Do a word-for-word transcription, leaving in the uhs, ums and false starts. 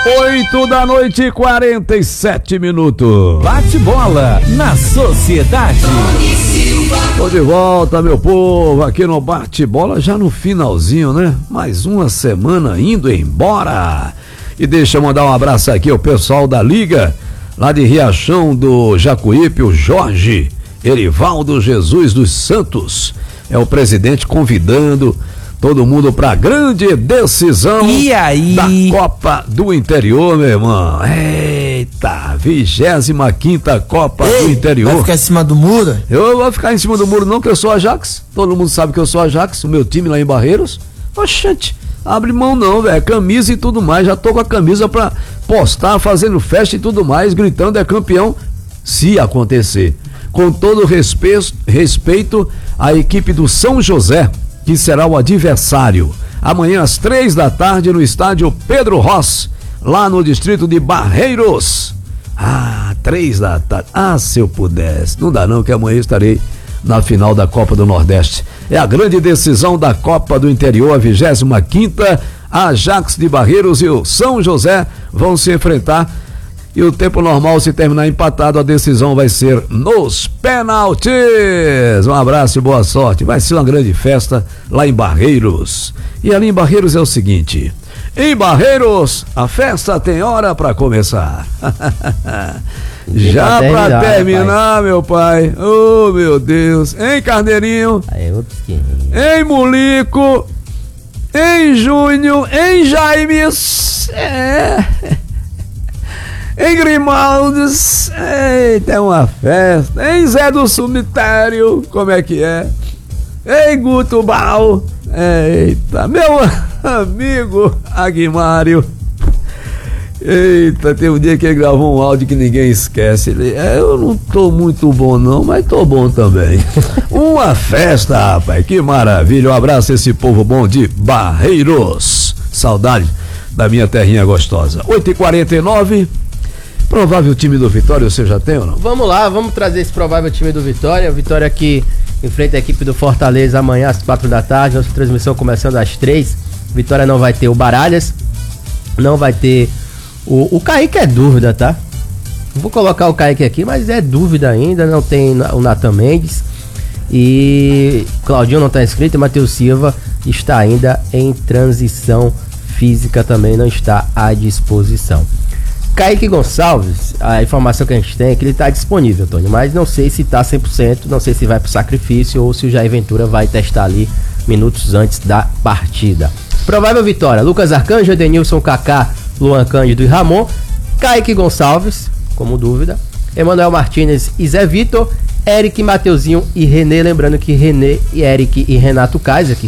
Oito da noite, quarenta e sete minutos. Bate bola na Sociedade. Tô de volta, meu povo, aqui no Bate Bola, já no finalzinho, né? Mais uma semana indo embora. E deixa eu mandar um abraço aqui ao pessoal da Liga, lá de Riachão do Jacuípe, o Jorge Erivaldo Jesus dos Santos. É o presidente convidando todo mundo pra grande decisão e aí? da Copa do Interior, meu irmão. Eita, vigésima quinta Copa Ei, do Interior. Vai ficar em cima do muro? Eu vou ficar em cima do muro não, que eu sou Ajax. Todo mundo sabe que eu sou Ajax, o meu time lá em Barreiros. Oxente, abre mão não, velho. Camisa e tudo mais. Já tô com a camisa pra postar, fazendo festa e tudo mais, gritando é campeão, se acontecer. Com todo respeito, respeito à equipe do São José, que será o adversário. Amanhã às três da tarde no estádio Pedro Ross, lá no distrito de Barreiros. Ah, três da tarde. Ah, se eu pudesse. Não dá não, que amanhã estarei na final da Copa do Nordeste. É a grande decisão da Copa do Interior, a vigésima quinta. A Ajax de Barreiros e o São José vão se enfrentar. E o tempo normal, se terminar empatado, a decisão vai ser nos pênaltis. Um abraço e boa sorte. Vai ser uma grande festa lá em Barreiros. E ali em Barreiros é o seguinte: em Barreiros, a festa tem hora para começar. Já para terminar, meu pai. Oh, meu Deus. Hein, Carneirinho? Em Mulico. Em Júnior. Em Jaimes. É... Em Grimaldes, eita, é uma festa. Em Zé do Cemitério, como é que é? Em Gutubal, eita, meu amigo Aguimário. Eita, tem um dia que ele gravou um áudio que ninguém esquece. Ele, é, eu não tô muito bom não, mas tô bom também. Uma festa, rapaz, que maravilha. Um abraço a esse povo bom de Barreiros. Saudade da minha terrinha gostosa. oito e quarenta e nove. Provável time do Vitória, você já tem ou não? Vamos lá, vamos trazer esse provável time do Vitória. Vitória que enfrenta a equipe do Fortaleza amanhã às quatro da tarde. Nossa transmissão começando às três. Vitória não vai ter o Baralhas, não vai ter o, o Kaique, é dúvida, tá? Vou colocar o Kaique aqui, mas é dúvida ainda. Não tem o Nathan Mendes e Claudinho não está inscrito. E Matheus Silva está ainda em transição física, também não está à disposição. Kaique Gonçalves, a informação que a gente tem é que ele está disponível, Tony, mas não sei se está cem por cento, não sei se vai para o sacrifício ou se o Jair Ventura vai testar ali minutos antes da partida. Provável vitória: Lucas Arcanjo, Edenilson, Kaká, Luan Cândido e Ramon. Kaique Gonçalves, como dúvida. Emanuel Martínez e Zé Vitor. Eric, Mateuzinho e René. Lembrando que René, Eric e Renato Kaiser, que